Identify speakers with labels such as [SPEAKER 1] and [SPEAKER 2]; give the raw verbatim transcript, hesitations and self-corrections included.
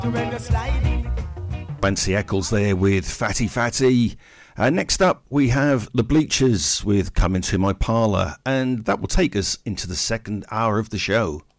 [SPEAKER 1] Fancy Eccles there with Fatty Fatty. Uh, next up, we have The Bleachers with Come Into My Parlour, and that will take us into the second hour of the show.